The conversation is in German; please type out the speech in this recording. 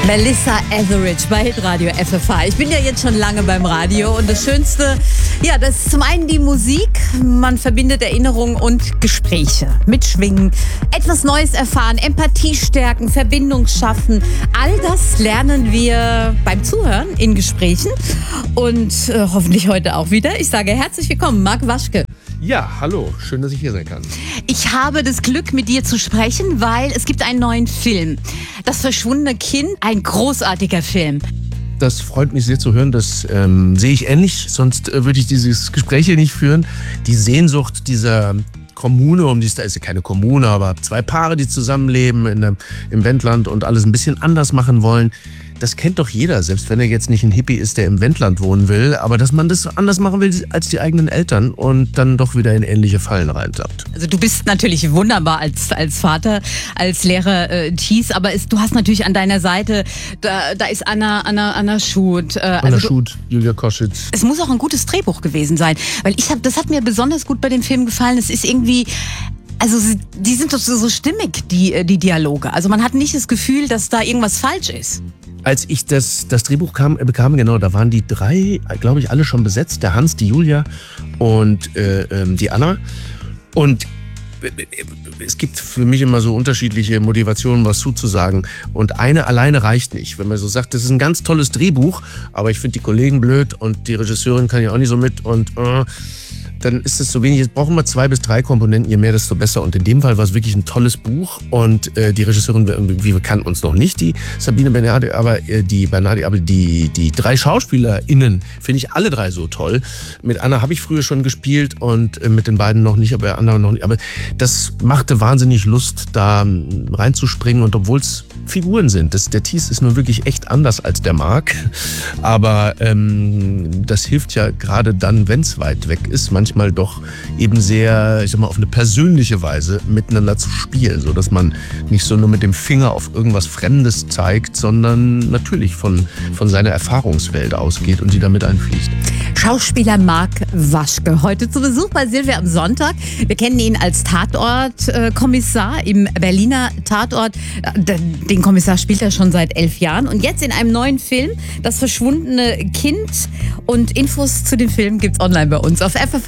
Melissa Etheridge bei Hitradio FFH. Ich bin ja jetzt schon lange beim Radio und das Schönste, ja, das ist zum einen die Musik. Man verbindet Erinnerungen und Gespräche. Mitschwingen, etwas Neues erfahren, Empathie stärken, Verbindung schaffen. All das lernen wir beim Zuhören in Gesprächen und hoffentlich heute auch wieder. Ich sage herzlich willkommen, Marc Waschke. Ja, hallo, schön, dass ich hier sein kann. Ich habe das Glück, mit dir zu sprechen, weil es gibt einen neuen Film. Das verschwundene Kind, ein großartiger Film. Das freut mich sehr zu hören, das sehe ich ähnlich, sonst würde ich dieses Gespräch hier nicht führen. Die Sehnsucht dieser Kommune, um die es da ist ja keine Kommune, aber zwei Paare, die zusammenleben im Wendland und alles ein bisschen anders machen wollen. Das kennt doch jeder, selbst wenn er jetzt nicht ein Hippie ist, der im Wendland wohnen will, aber dass man das anders machen will als die eigenen Eltern und dann doch wieder in ähnliche Fallen reintappt. Also du bist natürlich wunderbar als Vater, als Lehrer Thies, aber du hast natürlich an deiner Seite, da ist Anna Schut. Anna Schut, Julia Koschitz. Es muss auch ein gutes Drehbuch gewesen sein, weil das hat mir besonders gut bei dem Film gefallen. Es ist irgendwie... Also die sind doch so stimmig, die Dialoge. Also man hat nicht das Gefühl, dass da irgendwas falsch ist. Als ich das Drehbuch bekam, genau, da waren die drei, glaube ich, alle schon besetzt. Der Hans, die Julia und die Anna. Und es gibt für mich immer so unterschiedliche Motivationen, was zuzusagen. Und eine alleine reicht nicht. Wenn man so sagt, das ist ein ganz tolles Drehbuch, aber ich finde die Kollegen blöd und die Regisseurin kann ja auch nicht so mit und... dann ist es so wenig. Jetzt brauchen wir 2 bis 3 Komponenten, je mehr, desto besser. Und in dem Fall war es wirklich ein tolles Buch. Und die Regisseurin, wir kannten uns noch nicht, die Sabine Bernardi, aber die 3 SchauspielerInnen finde ich alle 3 so toll. Mit Anna habe ich früher schon gespielt und mit den beiden noch nicht, aber Anna noch nicht. Aber das machte wahnsinnig Lust, da reinzuspringen. Und obwohl es Figuren sind, der Thies ist nun wirklich echt anders als der Marc. Aber das hilft ja gerade dann, wenn es weit weg ist, manchmal doch eben sehr, ich sag mal, auf eine persönliche Weise miteinander zu spielen, so dass man nicht so nur mit dem Finger auf irgendwas Fremdes zeigt, sondern natürlich von seiner Erfahrungswelt ausgeht und die damit einfließt. Schauspieler Marc Waschke, heute zu Besuch bei Silvia am Sonntag. Wir kennen ihn als Tatort-Kommissar im Berliner Tatort. Den Kommissar spielt er schon seit 11 Jahren. Und jetzt in einem neuen Film, Das verschwundene Kind. Und Infos zu dem Film gibt's online bei uns auf FFH.